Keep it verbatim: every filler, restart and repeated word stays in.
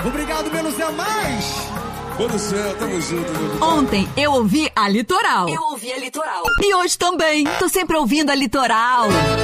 Obrigado, menos é mais. Quando céu, tamo junto, meu. Ontem eu ouvi a Litoral. Eu ouvi a Litoral. E hoje também. Tô sempre ouvindo a Litoral.